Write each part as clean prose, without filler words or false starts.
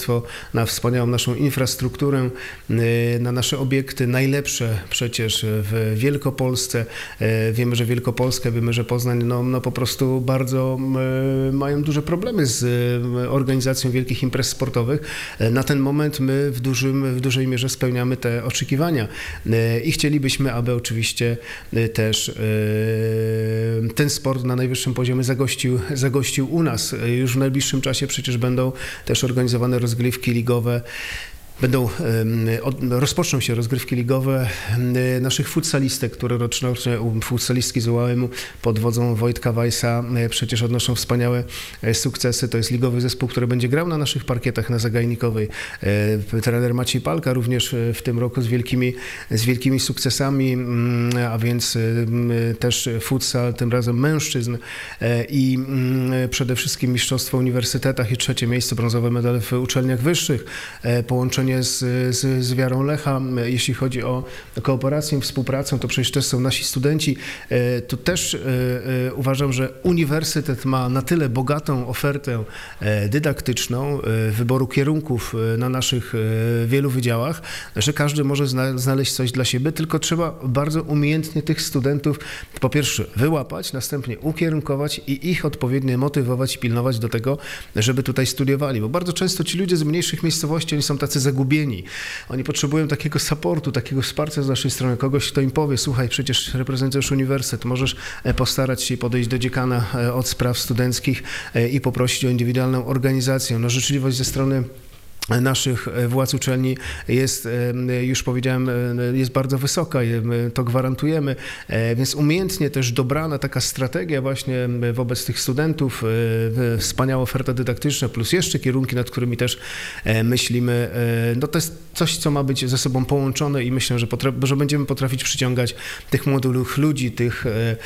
społeczeństwo, na wspaniałą naszą infrastrukturę, na nasze obiekty, najlepsze przecież w Wielkopolsce. Wiemy, że Wielkopolska, wiemy, że Poznań no po prostu bardzo mają duże problemy z organizacją wielkich imprez sportowych. Na ten moment my w dużej mierze spełniamy te oczekiwania i chcielibyśmy, aby oczywiście też ten sport na najwyższym poziomie zagościł u nas. Już w najbliższym czasie przecież będą też organizowane rozgrywki ligowe. Rozpoczną się rozgrywki ligowe naszych futsalistek, które rocznie futsalistki z UAM-u pod wodzą Wojtka Weissa przecież odnoszą wspaniałe sukcesy. To jest ligowy zespół, który będzie grał na naszych parkietach na Zagajnikowej. Trener Maciej Palka również w tym roku z wielkimi sukcesami, a więc też futsal, tym razem mężczyzn i przede wszystkim mistrzostwo w uniwersytetach i 3. miejsce, brązowe medale w uczelniach wyższych, połączenie z Wiarą Lecha. Jeśli chodzi o kooperację, współpracę, to przecież też są nasi studenci. Tu też uważam, że uniwersytet ma na tyle bogatą ofertę dydaktyczną, wyboru kierunków na naszych wielu wydziałach, że każdy może znaleźć coś dla siebie, tylko trzeba bardzo umiejętnie tych studentów po pierwsze wyłapać, następnie ukierunkować i ich odpowiednio motywować i pilnować do tego, żeby tutaj studiowali, bo bardzo często ci ludzie z mniejszych miejscowości, oni są tacy zagubieni. Oni potrzebują takiego supportu, takiego wsparcia z naszej strony, kogoś, kto im powie, słuchaj, przecież reprezentujesz uniwersytet, możesz postarać się podejść do dziekana od spraw studenckich i poprosić o indywidualną organizację. No, życzliwość ze strony naszych władz uczelni jest, już powiedziałem, jest bardzo wysoka, to gwarantujemy, więc umiejętnie też dobrana taka strategia właśnie wobec tych studentów, wspaniała oferta dydaktyczna, plus jeszcze kierunki, nad którymi też myślimy, no to jest coś, co ma być ze sobą połączone i myślę, że będziemy potrafić przyciągać tych młodych ludzi, tych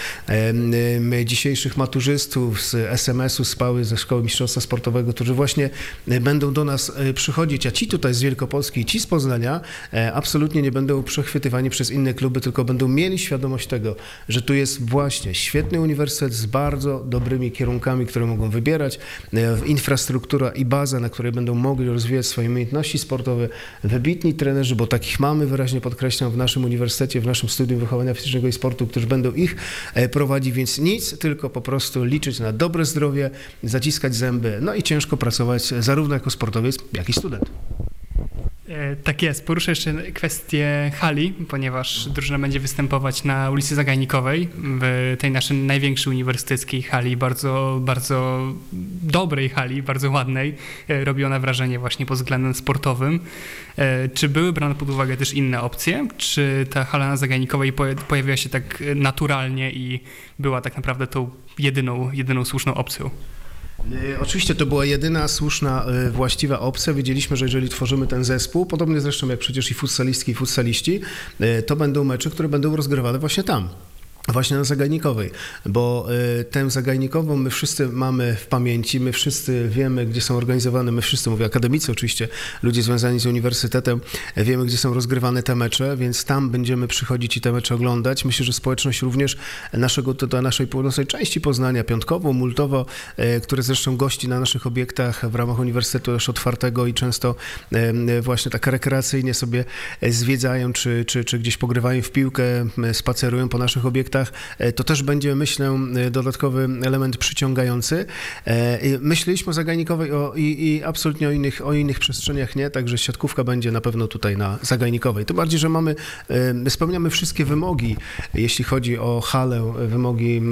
dzisiejszych maturzystów z SMS-u, z PAły, ze Szkoły Mistrzostwa Sportowego, którzy właśnie będą do nas przychodzić, a ci tutaj z Wielkopolski i ci z Poznania absolutnie nie będą przechwytywani przez inne kluby, tylko będą mieli świadomość tego, że tu jest właśnie świetny uniwersytet z bardzo dobrymi kierunkami, które mogą wybierać, infrastruktura i baza, na której będą mogli rozwijać swoje umiejętności sportowe, wybitni trenerzy, bo takich mamy, wyraźnie podkreślam, w naszym uniwersytecie, w naszym studium wychowania fizycznego i sportu, którzy będą ich prowadzić, więc nic, tylko po prostu liczyć na dobre zdrowie, zaciskać zęby, no i ciężko pracować zarówno jako sportowiec, jak i student. Tak jest. Poruszę jeszcze kwestię hali, ponieważ drużyna będzie występować na ulicy Zagajnikowej, w tej naszej największej uniwersyteckiej hali, bardzo, bardzo dobrej hali, bardzo ładnej. Robi ona wrażenie właśnie pod względem sportowym. Czy były brane pod uwagę też inne opcje? Czy ta hala na Zagajnikowej pojawiła się tak naturalnie i była tak naprawdę tą jedyną słuszną opcją? Oczywiście to była jedyna słuszna, właściwa opcja. Wiedzieliśmy, że jeżeli tworzymy ten zespół, podobnie zresztą jak przecież i futsalistki, i futsaliści, to będą mecze, które będą rozgrywane właśnie tam. Właśnie na Zagajnikowej, bo tę Zagajnikową my wszyscy mamy w pamięci, my wszyscy wiemy, gdzie są organizowane, my wszyscy, mówię akademicy oczywiście, ludzie związani z uniwersytetem, wiemy, gdzie są rozgrywane te mecze, więc tam będziemy przychodzić i te mecze oglądać. Myślę, że społeczność również naszej północnej części Poznania, Piątkowo, Multowo, które zresztą gości na naszych obiektach w ramach Uniwersytetu też otwartego i często właśnie tak rekreacyjnie sobie zwiedzają, czy gdzieś pogrywają w piłkę, spacerują po naszych obiektach, to też będzie, myślę, dodatkowy element przyciągający. Myśleliśmy o Zagajnikowej i absolutnie o innych przestrzeniach nie, także siatkówka będzie na pewno tutaj na Zagajnikowej. Tym bardziej, że spełniamy wszystkie wymogi, jeśli chodzi o halę, wymogi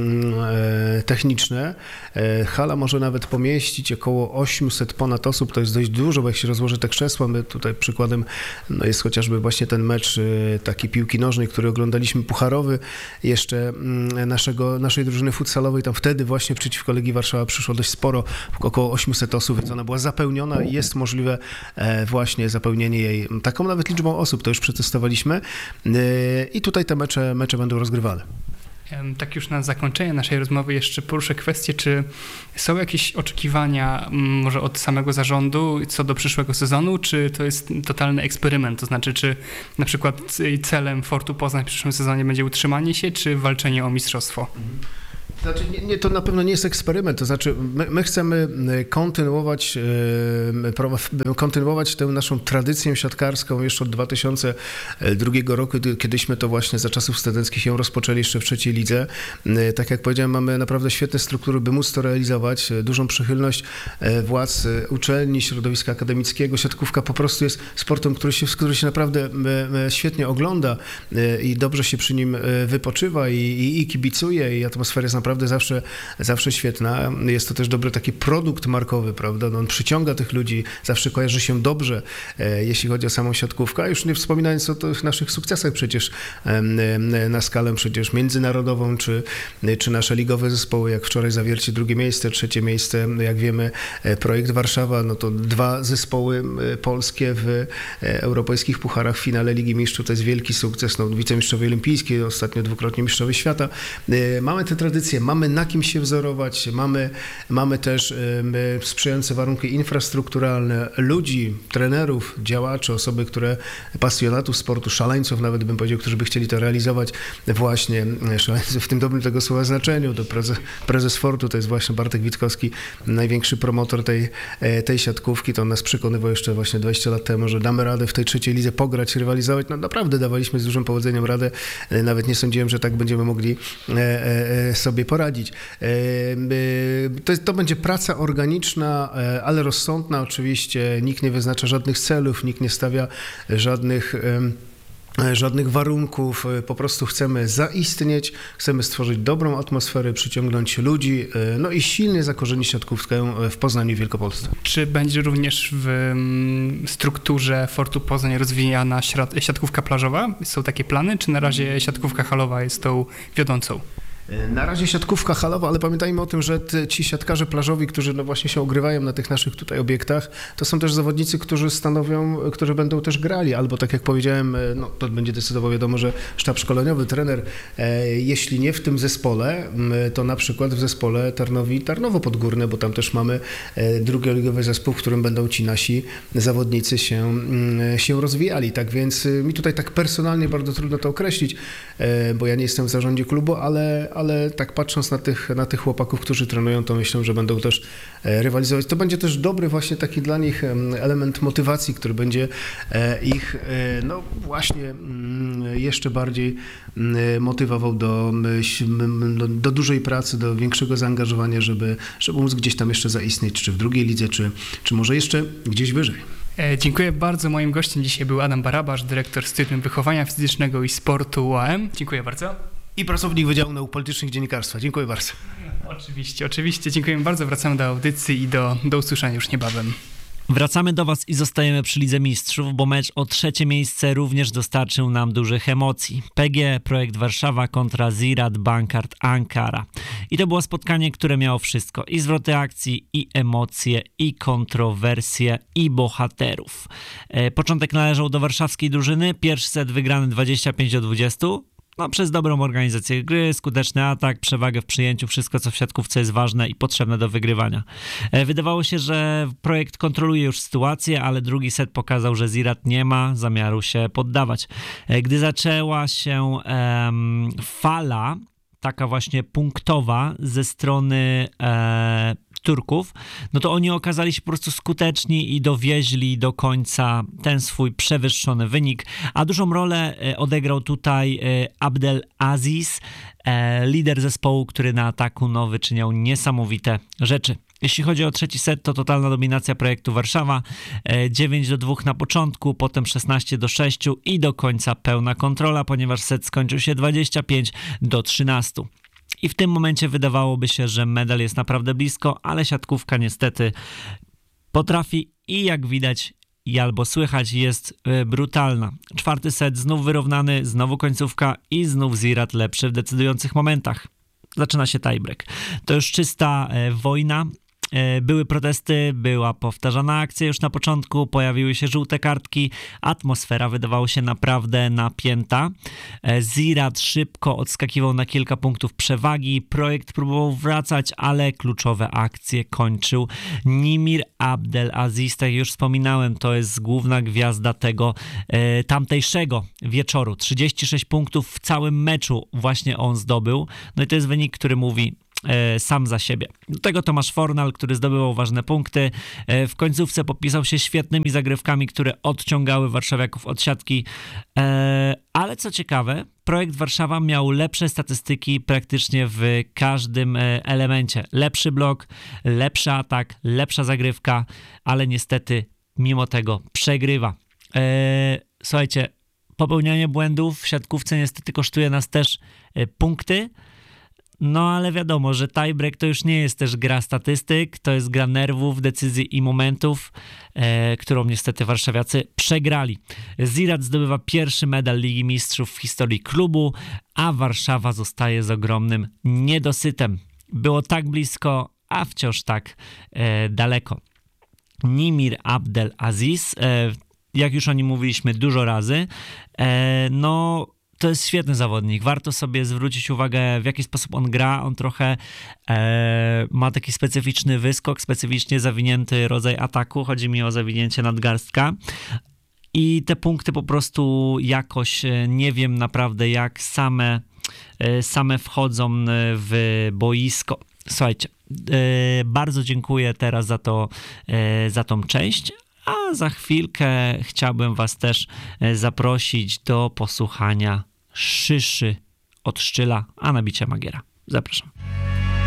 techniczne. Hala może nawet pomieścić około 800 ponad osób, to jest dość dużo, bo jak się rozłoży te krzesła, my tutaj przykładem jest chociażby właśnie ten mecz taki piłki nożnej, który oglądaliśmy, pucharowy, jeszcze naszej drużyny futsalowej, tam wtedy właśnie przeciwko Legii Warszawa przyszło dość sporo, około 800 osób, więc ona była zapełniona i jest możliwe właśnie zapełnienie jej taką nawet liczbą osób, to już przetestowaliśmy i tutaj te mecze będą rozgrywane. Tak już na zakończenie naszej rozmowy jeszcze poruszę kwestię, czy są jakieś oczekiwania może od samego zarządu co do przyszłego sezonu, czy to jest totalny eksperyment, to znaczy czy na przykład celem Fortu Poznań w przyszłym sezonie będzie utrzymanie się, czy walczenie o mistrzostwo? Znaczy, to na pewno nie jest eksperyment, to znaczy my chcemy kontynuować tę naszą tradycję siatkarską jeszcze od 2002 roku, kiedyśmy to właśnie za czasów studenckich ją rozpoczęli jeszcze w trzeciej lidze. Tak jak powiedziałem, mamy naprawdę świetne struktury, by móc to realizować, dużą przychylność władz uczelni, środowiska akademickiego. Siatkówka po prostu jest sportem, który się naprawdę świetnie ogląda i dobrze się przy nim wypoczywa i kibicuje i atmosfera jest naprawdę zawsze świetna. Jest to też dobry taki produkt markowy, prawda? No on przyciąga tych ludzi, zawsze kojarzy się dobrze, jeśli chodzi o samą siatkówkę. Już nie wspominając o tych naszych sukcesach przecież na skalę przecież międzynarodową, czy nasze ligowe zespoły, jak wczoraj Zawiercie drugie miejsce, trzecie miejsce, jak wiemy, projekt Warszawa, no to 2 zespoły polskie w europejskich pucharach w finale Ligi Mistrzów, to jest wielki sukces, no wicemistrzowie olimpijskie, ostatnio dwukrotnie mistrzowie świata. Mamy te tradycje, mamy na kim się wzorować, mamy też sprzyjające warunki infrastrukturalne, ludzi, trenerów, działaczy, osoby, pasjonatów sportu, szaleńców nawet bym powiedział, którzy by chcieli to realizować właśnie, szaleńców w tym dobrym tego słowa znaczeniu, to prezes Fortu to jest właśnie Bartek Witkowski, największy promotor tej siatkówki, to on nas przekonywał jeszcze właśnie 20 lat temu, że damy radę w tej trzeciej lidze pograć, rywalizować, no naprawdę dawaliśmy z dużym powodzeniem radę, nawet nie sądziłem, że tak będziemy mogli sobie poradzić. To będzie praca organiczna, ale rozsądna oczywiście, nikt nie wyznacza żadnych celów, nikt nie stawia żadnych warunków, po prostu chcemy zaistnieć, chcemy stworzyć dobrą atmosferę, przyciągnąć ludzi, no i silnie zakorzenić siatkówkę w Poznaniu i Wielkopolsce. Czy będzie również w strukturze Fortu Poznań rozwijana siatkówka plażowa? Są takie plany, czy na razie siatkówka halowa jest tą wiodącą? Na razie siatkówka halowa, ale pamiętajmy o tym, że ci siatkarze plażowi, którzy no właśnie się ogrywają na tych naszych tutaj obiektach, to są też zawodnicy, którzy będą też grali, albo tak jak powiedziałem, no to będzie decydował, wiadomo, że sztab szkoleniowy, trener, jeśli nie w tym zespole, to na przykład w zespole Tarnowo Podgórne, bo tam też mamy drugioligowy zespół, w którym będą ci nasi zawodnicy się rozwijali, tak więc mi tutaj tak personalnie bardzo trudno to określić, bo ja nie jestem w zarządzie klubu, ale tak patrząc na tych chłopaków, którzy trenują, to myślę, że będą też rywalizować. To będzie też dobry właśnie taki dla nich element motywacji, który będzie ich no właśnie jeszcze bardziej motywował do dużej pracy, do większego zaangażowania, żeby móc gdzieś tam jeszcze zaistnieć, czy w drugiej lidze, czy może jeszcze gdzieś wyżej. Dziękuję bardzo. Moim gościem dzisiaj był Adam Barabasz, dyrektor Centrum Wychowania Fizycznego i Sportu UAM. Dziękuję bardzo. I pracownik Wydziału Nauk Politycznych Dziennikarstwa. Dziękuję bardzo. Oczywiście. Dziękuję bardzo. Wracamy do audycji i do usłyszenia już niebawem. Wracamy do Was i zostajemy przy Lidze Mistrzów, bo mecz o 3. miejsce również dostarczył nam dużych emocji. PGE Projekt Warszawa kontra Ziraat Bankart Ankara. I to było spotkanie, które miało wszystko. I zwroty akcji, i emocje, i kontrowersje, i bohaterów. Początek należał do warszawskiej drużyny. Pierwszy set wygrany 25-20. No, przez dobrą organizację gry, skuteczny atak, przewagę w przyjęciu, wszystko co w siatkówce jest ważne i potrzebne do wygrywania. Wydawało się, że projekt kontroluje już sytuację, ale drugi set pokazał, że Ziraat nie ma zamiaru się poddawać. Gdy zaczęła się fala, taka właśnie punktowa ze strony Turków, no to oni okazali się po prostu skuteczni i dowieźli do końca ten swój przewyższony wynik, a dużą rolę odegrał tutaj Abdel Aziz, lider zespołu, który na ataku wyczyniał niesamowite rzeczy. Jeśli chodzi o trzeci set, to totalna dominacja projektu Warszawa, 9-2 na początku, potem 16-6 i do końca pełna kontrola, ponieważ set skończył się 25-13. I w tym momencie wydawałoby się, że medal jest naprawdę blisko, ale siatkówka niestety potrafi i jak widać i albo słychać jest brutalna. Czwarty set znów wyrównany, znowu końcówka i znów Ziraat lepszy w decydujących momentach. Zaczyna się tiebreak. To już czysta wojna. Były protesty, była powtarzana akcja już na początku, pojawiły się żółte kartki, atmosfera wydawała się naprawdę napięta. Ziraat szybko odskakiwał na kilka punktów przewagi, projekt próbował wracać, ale kluczowe akcje kończył Nimir Abdel Aziz, tak jak już wspominałem, to jest główna gwiazda tego tamtejszego wieczoru. 36 punktów w całym meczu właśnie on zdobył, no i to jest wynik, który mówi sam za siebie. Do tego Tomasz Fornal, który zdobywał ważne punkty. W końcówce popisał się świetnymi zagrywkami, które odciągały warszawiaków od siatki. Ale co ciekawe, projekt Warszawa miał lepsze statystyki praktycznie w każdym elemencie. Lepszy blok, lepszy atak, lepsza zagrywka, ale niestety mimo tego przegrywa. Słuchajcie, popełnianie błędów w siatkówce niestety kosztuje nas też punkty. No ale wiadomo, że tiebreak to już nie jest też gra statystyk, to jest gra nerwów, decyzji i momentów, którą niestety warszawiacy przegrali. Ziraat zdobywa pierwszy medal Ligi Mistrzów w historii klubu, a Warszawa zostaje z ogromnym niedosytem. Było tak blisko, a wciąż tak daleko. Nimir Abdel Aziz, jak już o nim mówiliśmy dużo razy, no to jest świetny zawodnik. Warto sobie zwrócić uwagę, w jaki sposób on gra. On trochę ma taki specyficzny wyskok, specyficznie zawinięty rodzaj ataku. Chodzi mi o zawinięcie nadgarstka. I te punkty po prostu jakoś, nie wiem naprawdę jak same wchodzą w boisko. Słuchajcie, bardzo dziękuję teraz za tą część. A za chwilkę chciałbym was też zaprosić do posłuchania Szyszy od Szczyla, a nabicia Magiera. Zapraszam.